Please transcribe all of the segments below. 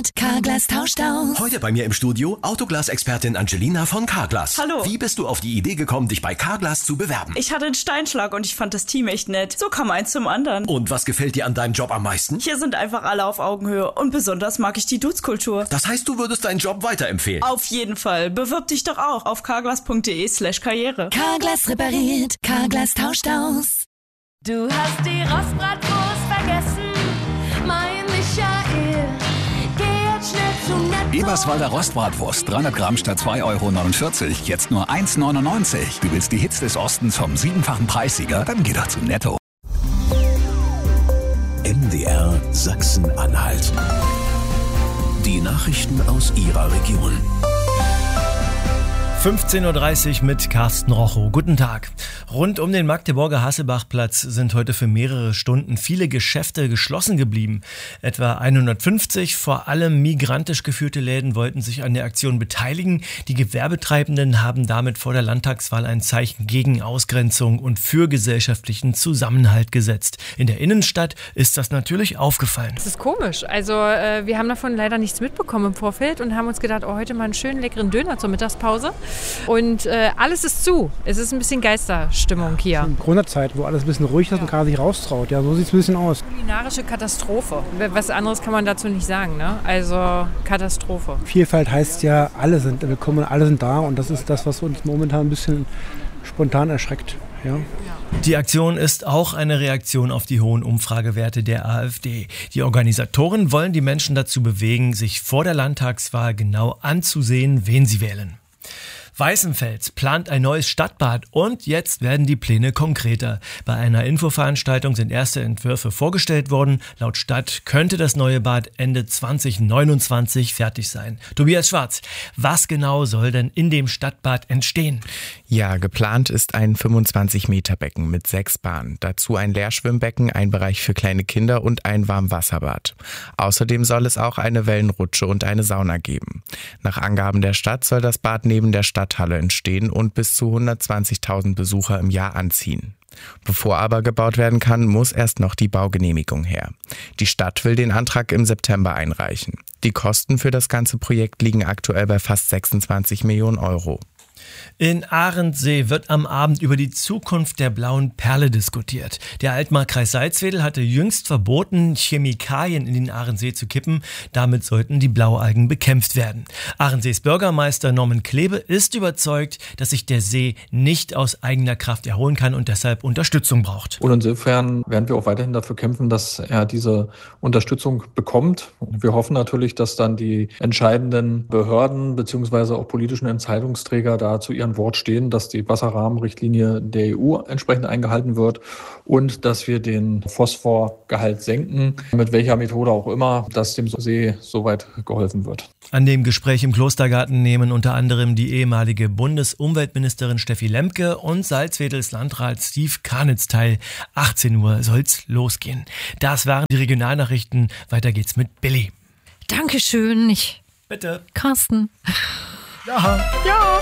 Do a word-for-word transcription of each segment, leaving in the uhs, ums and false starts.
repariert, Carglass tauscht aus. Heute bei mir im Studio Autoglas-Expertin Angelina von Carglass. Hallo. Wie bist du auf die Idee gekommen, dich bei Carglass zu bewerben? Ich hatte einen Steinschlag und ich fand das Team echt nett. So kam eins zum anderen. Und was gefällt dir an deinem Job am meisten? Hier sind einfach alle auf Augenhöhe und besonders mag ich die Dudes-Kultur. Das heißt, du würdest deinen Job weiterempfehlen? Auf jeden Fall. Bewirb dich doch auch auf carglass.de slash karriere. Carglass repariert, Carglass tauscht aus. Du hast die Rostbratwurst vergessen, mein Michael. Geh jetzt schnell zu Netto. Eberswalder Rostbratwurst, dreihundert Gramm statt zwei Euro neunundvierzig, jetzt nur eins neunundneunzig. Du willst die Hits des Ostens vom siebenfachen Preissieger? Dann geh doch zu Netto. M D R Sachsen-Anhalt. Die Nachrichten aus Ihrer Region. fünfzehn Uhr dreißig mit Carsten Rochow. Guten Tag. Rund um den Magdeburger Hasselbachplatz sind heute für mehrere Stunden viele Geschäfte geschlossen geblieben. Etwa hundertfünfzig, vor allem migrantisch geführte Läden wollten sich an der Aktion beteiligen. Die Gewerbetreibenden haben damit vor der Landtagswahl ein Zeichen gegen Ausgrenzung und für gesellschaftlichen Zusammenhalt gesetzt. In der Innenstadt ist das natürlich aufgefallen. Das ist komisch. Also äh, wir haben davon leider nichts mitbekommen im Vorfeld und haben uns gedacht, oh, heute mal einen schönen leckeren Döner zur Mittagspause. Und äh, alles ist zu. Es ist ein bisschen Geisterstimmung hier. Corona-Zeit, wo alles ein bisschen ruhig ist, ja, und keiner sich raustraut. Ja, so sieht es ein bisschen aus. Kulinarische Katastrophe. Was anderes kann man dazu nicht sagen, ne? Also Katastrophe. Vielfalt heißt ja, alle sind willkommen, alle sind da. Und das ist das, was uns momentan ein bisschen spontan erschreckt. Ja. Die Aktion ist auch eine Reaktion auf die hohen Umfragewerte der AfD. Die Organisatoren wollen die Menschen dazu bewegen, sich vor der Landtagswahl genau anzusehen, wen sie wählen. Weißenfels plant ein neues Stadtbad und jetzt werden die Pläne konkreter. Bei einer Infoveranstaltung sind erste Entwürfe vorgestellt worden. Laut Stadt könnte das neue Bad Ende zwanzig neunundzwanzig fertig sein. Tobias Schwarz, was genau soll denn in dem Stadtbad entstehen? Ja, geplant ist ein fünfundzwanzig Meter Becken mit sechs Bahnen. Dazu ein Leerschwimmbecken, ein Bereich für kleine Kinder und ein Warmwasserbad. Außerdem soll es auch eine Wellenrutsche und eine Sauna geben. Nach Angaben der Stadt soll das Bad neben der Stadthalle entstehen und bis zu hundertzwanzigtausend Besucher im Jahr anziehen. Bevor aber gebaut werden kann, muss erst noch die Baugenehmigung her. Die Stadt will den Antrag im September einreichen. Die Kosten für das ganze Projekt liegen aktuell bei fast sechsundzwanzig Millionen Euro. In Ahrensee wird am Abend über die Zukunft der Blauen Perle diskutiert. Der Altmarkkreis Salzwedel hatte jüngst verboten, Chemikalien in den Ahrensee zu kippen. Damit sollten die Blaualgen bekämpft werden. Ahrensees Bürgermeister Norman Klebe ist überzeugt, dass sich der See nicht aus eigener Kraft erholen kann und deshalb Unterstützung braucht. Und insofern werden wir auch weiterhin dafür kämpfen, dass er diese Unterstützung bekommt. Und wir hoffen natürlich, dass dann die entscheidenden Behörden bzw. auch politischen Entscheidungsträger da zu ihrem Wort stehen, dass die Wasserrahmenrichtlinie der E U entsprechend eingehalten wird und dass wir den Phosphorgehalt senken, mit welcher Methode auch immer, dass dem See soweit geholfen wird. An dem Gespräch im Klostergarten nehmen unter anderem die ehemalige Bundesumweltministerin Steffi Lemke und Salzwedels Landrat Steve Karnitz teil. achtzehn Uhr soll's losgehen. Das waren die Regionalnachrichten. Weiter geht's mit Billy. Dankeschön. Ich Bitte. Carsten. Ja. Ja.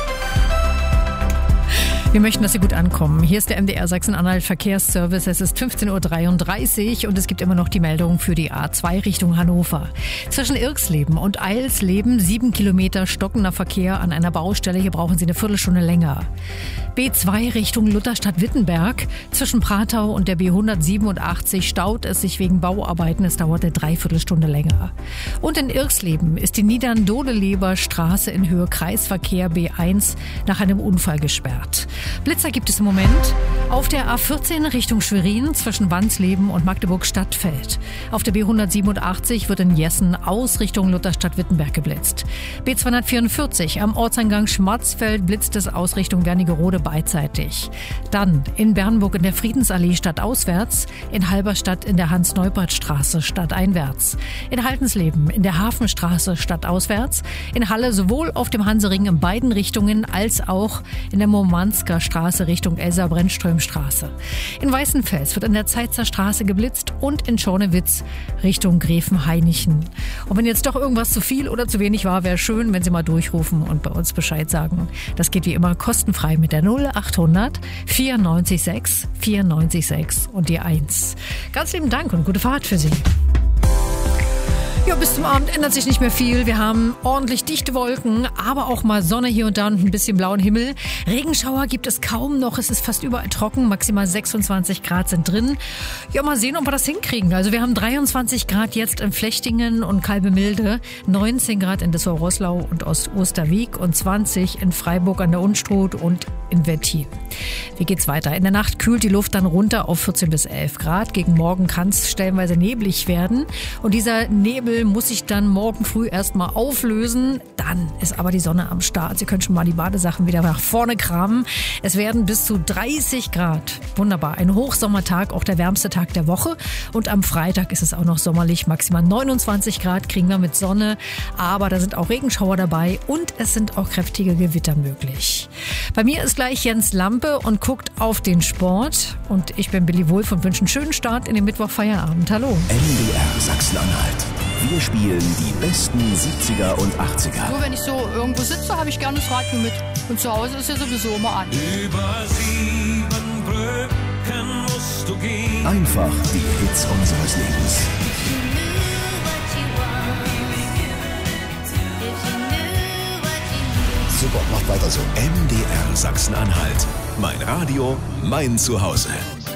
Wir möchten, dass Sie gut ankommen. Hier ist der M D R Sachsen-Anhalt Verkehrsservice. Es ist fünfzehn Uhr dreiunddreißig und es gibt immer noch die Meldung für die A zwei Richtung Hannover. Zwischen Irksleben und Eilsleben sieben Kilometer stockender Verkehr an einer Baustelle. Hier brauchen Sie eine Viertelstunde länger. B zwei Richtung Lutherstadt-Wittenberg. Zwischen Pratau und der B hundertsiebenundachtzig staut es sich wegen Bauarbeiten. Es dauert eine Dreiviertelstunde länger. Und in Irksleben ist die Niedern-Dodeleber Straße in Höhe Kreisverkehr B eins nach einem Unfall gesperrt. Blitzer gibt es im Moment auf der A vierzehn Richtung Schwerin zwischen Wansleben und Magdeburg-Stadtfeld. Auf der B hundertsiebenundachtzig wird in Jessen aus Richtung Lutherstadt-Wittenberg geblitzt. B zweihundertvierundvierzig am Ortsangang Schmarzfeld blitzt es aus Richtung Wernigerode beidseitig. Dann in Bernburg in der Friedensallee stadtauswärts, in Halberstadt in der Hans-Neupert-Straße stadteinwärts, in Haltensleben in der Hafenstraße stadtauswärts, in Halle sowohl auf dem Hansering in beiden Richtungen als auch in der Murmansker Straße Richtung Elsa-Brennström-Straße. In Weißenfels wird in der Zeitzer Straße geblitzt und in Schornewitz Richtung Gräfenhainichen. Und wenn jetzt doch irgendwas zu viel oder zu wenig war, wäre schön, wenn Sie mal durchrufen und bei uns Bescheid sagen. Das geht wie immer kostenfrei mit der null achthundert vierundneunzig sechs vierundneunzig sechs und die eins. Ganz lieben Dank und gute Fahrt für Sie. Ja, bis zum Abend ändert sich nicht mehr viel. Wir haben ordentlich dichte Wolken, aber auch mal Sonne hier und da und ein bisschen blauen Himmel. Regenschauer gibt es kaum noch. Es ist fast überall trocken. Maximal sechsundzwanzig Grad sind drin. Ja, mal sehen, ob wir das hinkriegen. Also wir haben dreiundzwanzig Grad jetzt in Flechtingen und Kalbemilde, neunzehn Grad in Dessau-Roßlau und Ost-Osterwieck und zwanzig in Freiburg an der Unstrut und in Wettin. Wie geht's weiter? In der Nacht kühlt die Luft dann runter auf vierzehn bis elf Grad. Gegen Morgen kann es stellenweise neblig werden. Und dieser Nebel muss sich dann morgen früh erstmal auflösen. Dann ist aber die Sonne am Start. Sie können schon mal die Badesachen wieder nach vorne kramen. Es werden bis zu dreißig Grad. Wunderbar. Ein Hochsommertag, auch der wärmste Tag der Woche. Und am Freitag ist es auch noch sommerlich. Maximal neunundzwanzig Grad kriegen wir mit Sonne. Aber da sind auch Regenschauer dabei und es sind auch kräftige Gewitter möglich. Bei mir ist gleich Jens Lampe und guckt auf den Sport. Und ich bin Billy Wulff und wünsche einen schönen Start in den Mittwochfeierabend. Hallo. M D R Sachsen-Anhalt. Wir spielen die besten siebziger und achtziger. Nur wenn ich so irgendwo sitze, habe ich gerne das Radio mit. Und zu Hause ist ja sowieso immer an. Über sieben Brücken musst du gehen. Einfach die Hits unseres Lebens. Super, macht weiter so. M D R Sachsen-Anhalt. Mein Radio, mein Zuhause.